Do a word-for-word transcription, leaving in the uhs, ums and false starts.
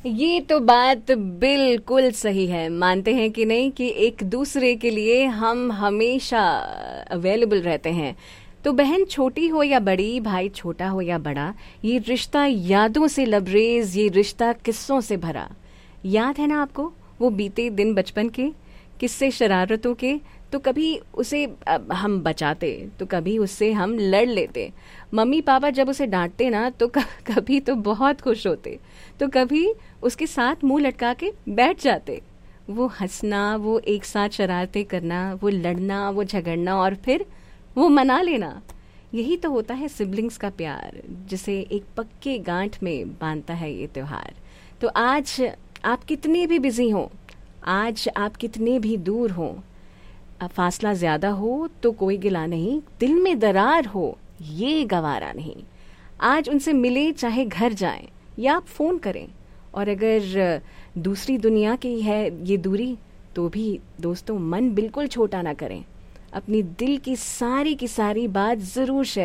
ये तो बात बिल्कुल सही है। मानते हैं कि नहीं कि एक दूसरे के लिए हम हमेशा अवेलेबल रहते हैं। तो बहन छोटी हो या बड़ी, भाई छोटा हो या बड़ा, ये रिश्ता यादों से लबरेज, ये रिश्ता किस्सों से भरा। याद है ना आपको वो बीते दिन बचपन के किस्से शरारतों के? तो कभी उसे अ, हम बचाते, तो कभी उससे हम लड़ लेते। मम्मी पापा जब उसे डांटते ना तो क- कभी तो बहुत खुश होते, तो कभी उसके साथ मुंह लटका के बैठ जाते। वो हंसना, वो एक साथ शरारतें करना, वो लड़ना, वो झगड़ना और फिर वो मना लेना, यही तो होता है सिबलिंग्स का प्यार, जिसे एक पक्के गांठ में बांधता है ये त्योहार। तो आज आप कितने भी बिजी हो, आज आप कितने भी दूर हो, अब फासला ज्यादा हो तो कोई गिला नहीं, दिल में दरार हो ये गवारा नहीं। आज उनसे मिले, चाहे घर जाएं या आप फोन करें। और अगर अ, दूसरी दुनिया की है ये दूरी, तो भी दोस्तों मन बिल्कुल छोटा ना करें। अपनी दिल की सारी की सारी बात जरूर शेयर